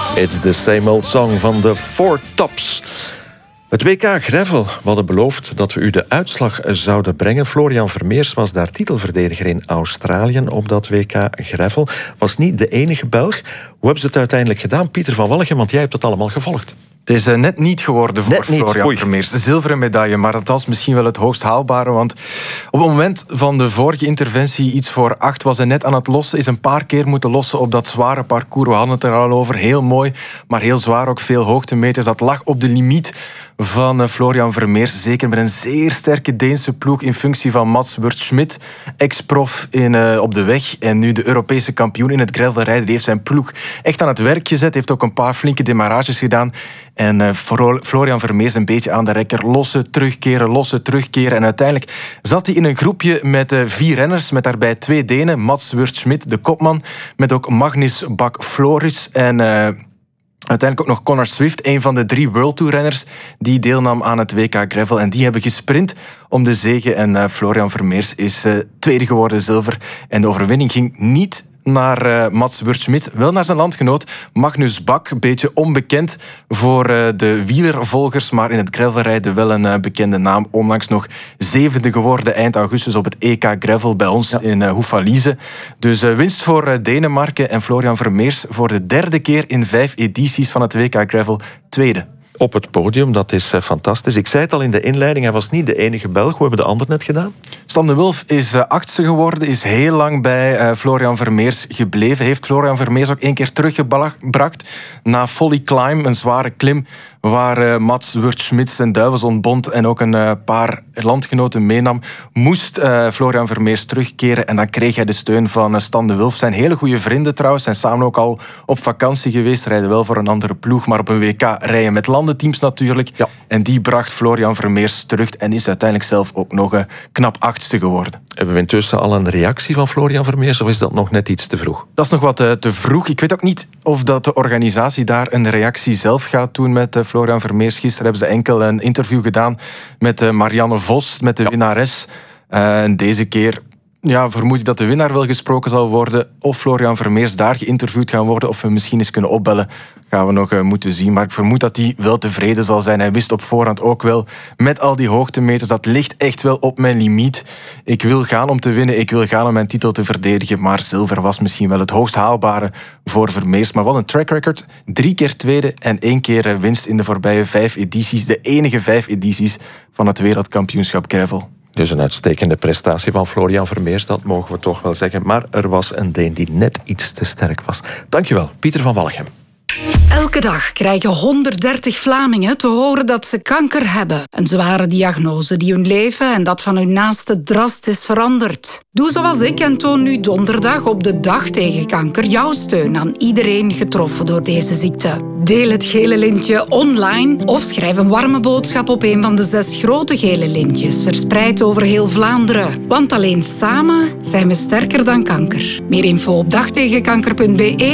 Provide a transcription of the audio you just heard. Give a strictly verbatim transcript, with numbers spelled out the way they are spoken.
It's the same old song van de Four Tops. Het W K Gravel. We hadden beloofd dat we u de uitslag zouden brengen. Florian Vermeers was daar titelverdediger in Australië op dat W K Gravel. Was niet de enige Belg. Hoe hebben ze het uiteindelijk gedaan, Pieter van Wallichem? Want jij hebt het allemaal gevolgd. Het is uh, net niet geworden voor net niet. Florian Oei. Vermeers. De zilveren medaille, maar dat was misschien wel het hoogst haalbare. Want op het moment van de vorige interventie, iets voor acht, was hij net aan het lossen. Is een paar keer moeten lossen op dat zware parcours. We hadden het er al over. Heel mooi, maar heel zwaar. Ook veel hoogtemeters. Dat lag op de limiet van uh, Florian Vermeers. Zeker met een zeer sterke Deense ploeg in functie van Mats Wurt-Schmidt. Ex-prof in, uh, op de weg en nu de Europese kampioen in het gravelrijden. Die heeft zijn ploeg echt aan het werk gezet. Heeft ook een paar flinke demarages gedaan. En uh, Florian Vermeers een beetje aan de rekker. Lossen, terugkeren, lossen, terugkeren. En uiteindelijk zat hij in een groepje met uh, vier renners. Met daarbij twee Denen. Mats Wurt-Schmidt, de kopman. Met ook Magnus Bak-Floris. En uh, uiteindelijk ook nog Connor Swift. Een van de drie World Tour renners die deelnam aan het W K Gravel. En die hebben gesprint om de zege. En uh, Florian Vermeers is uh, tweede geworden, zilver. En de overwinning ging niet naar uh, Mats Wurt-Schmidt, wel naar zijn landgenoot Magnus Bak. Een beetje onbekend voor uh, de wielervolgers, maar in het gravelrijden wel een uh, bekende naam. Onlangs nog zevende geworden eind augustus op het E K Gravel bij ons ja. in uh, Houffalize. Dus uh, winst voor uh, Denemarken en Florian Vermeers voor de derde keer in vijf edities van het W K Gravel tweede. Op het podium, dat is uh, fantastisch. Ik zei het al in de inleiding, hij was niet de enige Belg. Hoe hebben de anderen net gedaan? Stan de Wulf is uh, achtste geworden, is heel lang bij uh, Florian Vermeers gebleven. Heeft Florian Vermeers ook één keer teruggebracht na Folly Climb, een zware klim waar uh, Mats Wurt-Schmidt zijn duivels ontbond en ook een uh, paar landgenoten meenam, moest uh, Florian Vermeers terugkeren en dan kreeg hij de steun van uh, Stan de Wulf. Zijn hele goede vrienden trouwens, zijn samen ook al op vakantie geweest, rijden wel voor een andere ploeg, maar op een W K rijden met landenteams natuurlijk. Ja. En die bracht Florian Vermeers terug en is uiteindelijk zelf ook nog uh, knap achtste geworden. Hebben we intussen al een reactie van Florian Vermeers of is dat nog net iets te vroeg? Dat is nog wat uh, te vroeg. Ik weet ook niet of dat de organisatie daar een reactie zelf gaat doen met uh, Florian Vermeers. Gisteren hebben ze enkel een interview gedaan met uh, Marianne Vos, met de ja. winnares. Uh, en deze keer ja, vermoed ik dat de winnaar wel gesproken zal worden. Of Florian Vermeers daar geïnterviewd gaan worden, of we misschien eens kunnen opbellen, gaan we nog uh, moeten zien. Maar ik vermoed dat hij wel tevreden zal zijn. Hij wist op voorhand ook wel, met al die hoogtemeters, dat ligt echt wel op mijn limiet. Ik wil gaan om te winnen, ik wil gaan om mijn titel te verdedigen, maar zilver was misschien wel het hoogst haalbare voor Vermeers. Maar wat een track record. Drie keer tweede en één keer winst in de voorbije vijf edities. De enige vijf edities van het wereldkampioenschap gravel. Dus een uitstekende prestatie van Florian Vermeers, dat mogen we toch wel zeggen. Maar er was een Deen die net iets te sterk was. Dankjewel, Pieter van Wallichem. Elke dag krijgen honderddertig Vlamingen te horen dat ze kanker hebben. Een zware diagnose die hun leven en dat van hun naasten drastisch verandert. Doe zoals ik en toon nu donderdag op de Dag tegen Kanker jouw steun aan iedereen getroffen door deze ziekte. Deel het gele lintje online of schrijf een warme boodschap op een van de zes grote gele lintjes verspreid over heel Vlaanderen. Want alleen samen zijn we sterker dan kanker. Meer info op dagtegenkanker punt be